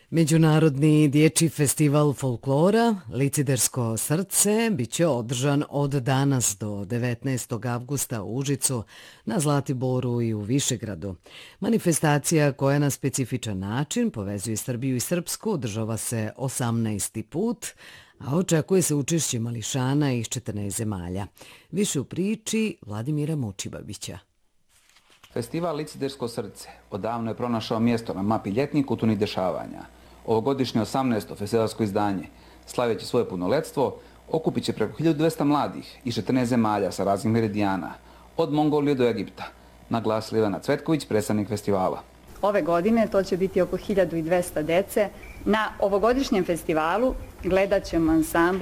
Međunarodni dječji festival folklora Licidersko srce biće održan od danas do 19. avgusta u Užicu, na Zlatiboru i u Višegradu. Manifestacija koja na specifičan način povezuje Srbiju i Srpsku održava se 18. put, a očekuje se učešće mališana iz 14 zemalja. Više u priči Vladimira Mučibabića. Festival Licidersko srce odavno je pronašao mjesto na mapi ljetnih kulturnih dešavanja. Ovogodišnje 18. festivalsko izdanje, slaveći svoje punoletstvo, okupit će preko 1200 mladih iz 14 zemalja sa raznih meridijana, od Mongolije do Egipta, naglasila Ivana Cvetković, predstavnik festivala. Ove godine to će biti oko 1200 dece. Na ovogodišnjem festivalu gledat ćemo ansambl